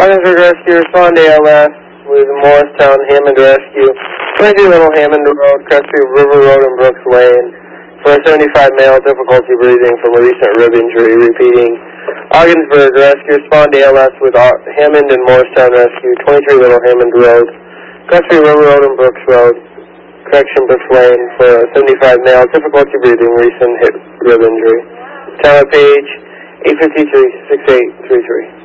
Ogdensburg Rescue, respond to ALS with Morristown Hammond Rescue, 22 Little Hammond Road, Crestview River Road, and Brooks Lane, for a 75 male, difficulty breathing from a recent rib injury. Repeating, Ogdensburg Rescue, respond to ALS with Hammond and Morristown Rescue, 23 Little Hammond Road, Crestview River Road, and Brooks Road, correction, Brooks Lane, for a 75 male, difficulty breathing, recent hip rib injury. Town of Page, 853-6833.